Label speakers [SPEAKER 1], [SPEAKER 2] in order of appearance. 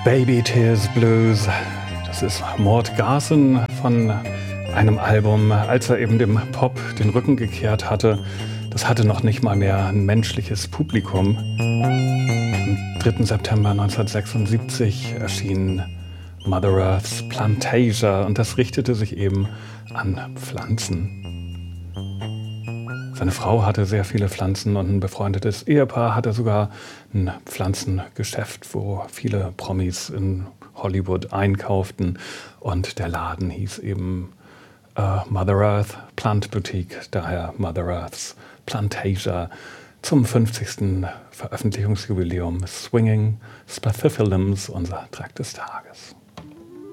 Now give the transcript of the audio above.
[SPEAKER 1] Baby Tears Blues. Das ist Mort Garson von einem Album, als er eben dem Pop den Rücken gekehrt hatte. Das hatte noch nicht mal mehr ein menschliches Publikum. Am 3. September 1976 erschien Mother Earth's Plantasia und das richtete sich eben an Pflanzen. Seine Frau hatte sehr viele Pflanzen und ein befreundetes Ehepaar hatte sogar ein Pflanzengeschäft, wo viele Promis in Hollywood einkauften. Und der Laden hieß eben Mother Earth Plant Boutique, daher Mother Earth's Plantasia, zum 50. Veröffentlichungsjubiläum Swinging Spathiphyllums, unser Track des Tages.